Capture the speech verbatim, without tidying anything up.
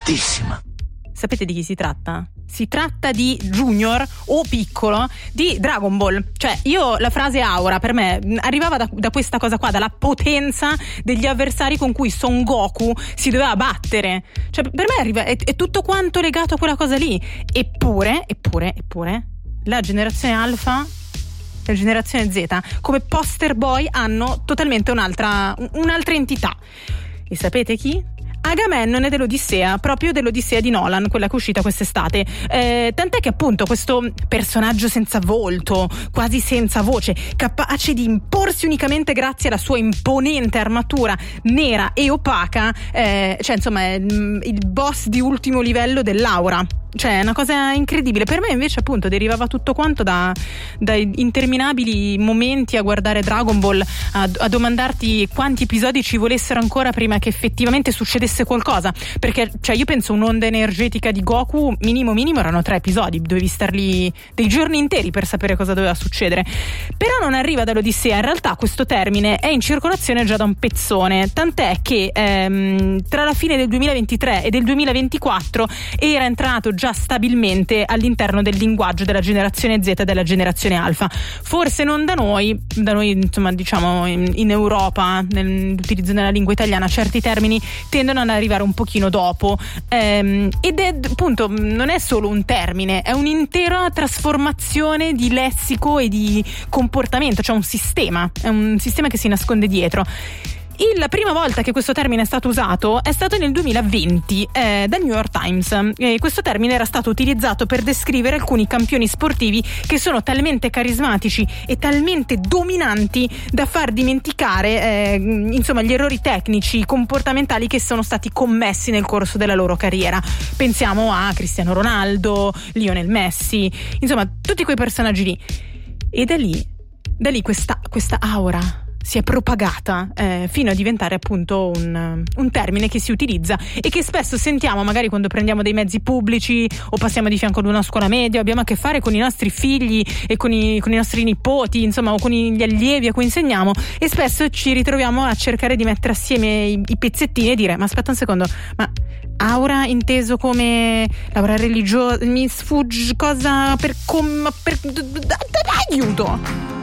fortissima. Sapete di chi si tratta? Si tratta di Junior o piccolo di Dragon Ball. Cioè, io la frase aura per me arrivava da, da questa cosa qua, dalla potenza degli avversari con cui Son Goku si doveva battere. Cioè, per me arriva, è, è tutto quanto legato a quella cosa lì. Eppure, eppure, eppure, la generazione Alpha, la generazione Z, come poster boy hanno totalmente un'altra, un'altra entità. E sapete chi? Agamennone dell'Odissea, proprio dell'Odissea di Nolan, quella che è uscita quest'estate. Eh, tant'è che appunto questo personaggio senza volto, quasi senza voce, capace di imporsi unicamente grazie alla sua imponente armatura nera e opaca, eh, cioè insomma è il boss di ultimo livello dell'aura. Cioè è una cosa incredibile. Per me invece appunto derivava tutto quanto da, da interminabili momenti a guardare Dragon Ball, a, a domandarti quanti episodi ci volessero ancora prima che effettivamente succedesse qualcosa, perché cioè io penso un'onda energetica di Goku minimo minimo erano tre episodi, dovevi star lì dei giorni interi per sapere cosa doveva succedere. Però non arriva dall'Odissea, in realtà questo termine è in circolazione già da un pezzone, tant'è che ehm, tra la fine del duemilaventitré e del duemilaventiquattro era entrato già stabilmente all'interno del linguaggio della generazione Z e della generazione Alpha. Forse non da noi, da noi insomma diciamo in, in Europa, nell'utilizzo della lingua italiana, certi termini tendono ad arrivare un pochino dopo, ehm, ed è appunto non è solo un termine, è un'intera trasformazione di lessico e di comportamento, cioè un sistema, è un sistema che si nasconde dietro. La prima volta che questo termine è stato usato è stato nel duemilaventi eh, dal New York Times. E questo termine era stato utilizzato per descrivere alcuni campioni sportivi che sono talmente carismatici e talmente dominanti da far dimenticare eh, insomma gli errori tecnici, comportamentali che sono stati commessi nel corso della loro carriera. Pensiamo a Cristiano Ronaldo, Lionel Messi, insomma tutti quei personaggi lì. E da lì, da lì questa, questa aura si è propagata eh, fino a diventare appunto un, un termine che si utilizza e che spesso sentiamo magari quando prendiamo dei mezzi pubblici o passiamo di fianco ad una scuola media, abbiamo a che fare con i nostri figli e con i, con i nostri nipoti, insomma, o con gli allievi a cui insegniamo, e spesso ci ritroviamo a cercare di mettere assieme i, i pezzettini e dire: ma aspetta un secondo, ma aura inteso come l'aura religiosa, mi sfugge cosa per, com, per aiuto.